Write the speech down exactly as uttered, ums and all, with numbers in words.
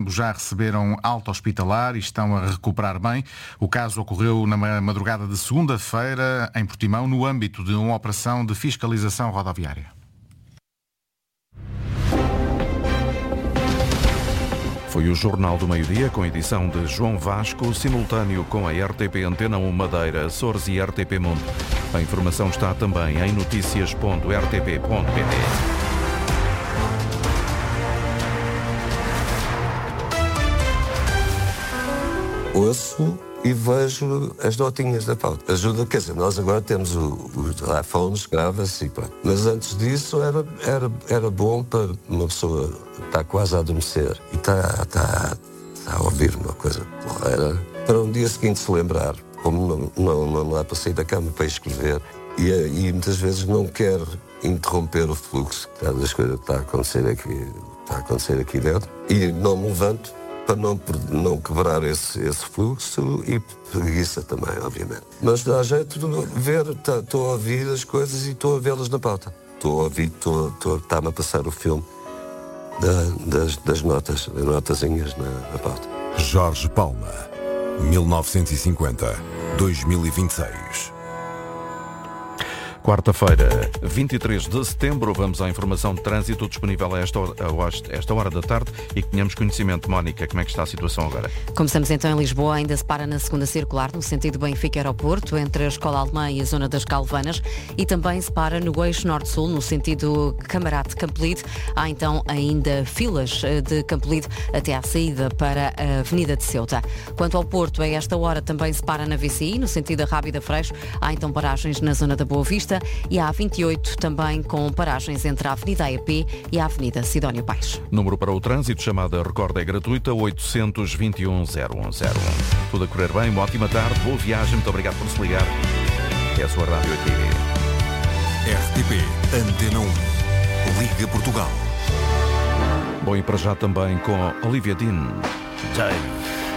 Ambos já receberam alta hospitalar e estão a recuperar bem. O caso ocorreu na madrugada de segunda-feira em Portimão, no âmbito de uma operação de fiscalização rodoviária. Foi o Jornal do Meio-Dia, com edição de João Vasco, simultâneo com a R T P Antena um Madeira, Açores e R T P Mundo. A informação está também em notícias ponto r t p ponto p t. Ouço e vejo as notinhas da pauta. Ajuda, quer dizer, nós agora temos os iPhones, grava-se e pronto. Mas antes disso era, era, era bom para uma pessoa estar quase a adormecer e está, está, está a ouvir uma coisa porreira, para um dia seguinte se lembrar, como não, não, não dá para sair da cama para escrever e, e muitas vezes não quer interromper o fluxo das coisas que está a acontecer aqui, está a acontecer aqui dentro e não me levanto para não, não quebrar esse, esse fluxo e preguiça também, obviamente. Mas dá jeito de ver, estou tá, a ouvir as coisas e estou a vê-las na pauta. Estou a ouvir, está-me a passar o filme da, das, das notas, das notazinhas na, na pauta. Jorge Palma, mil novecentos e cinquenta a dois mil e vinte e seis. Quarta-feira, vinte e três de setembro, vamos à informação de trânsito disponível a esta, a esta hora da tarde e que tenhamos conhecimento. Mónica, como é que está a situação agora? Começamos então em Lisboa, ainda se para na segunda circular, no sentido Benfica-Aeroporto, entre a Escola Alemã e a zona das Galvanas, e também se para no eixo norte-sul, no sentido Camarate-Campolide. Há então ainda filas de Campolide até à saída para a Avenida de Ceuta. Quanto ao Porto, a esta hora também se para na V C I, no sentido da Rábida Freixo. Há então paragens na zona da Boa Vista. E a A vinte e oito também com paragens entre a Avenida E P e a Avenida Sidónio Paes. Número para o trânsito, chamada Recorda é gratuita, oitocentos e vinte e um, zero um zero um. Tudo a correr bem, uma ótima tarde, boa viagem, muito obrigado por se ligar. É a sua rádio aqui. R T P Antena um, Liga Portugal. Bom, e para já também com Olivia Dean. Dave.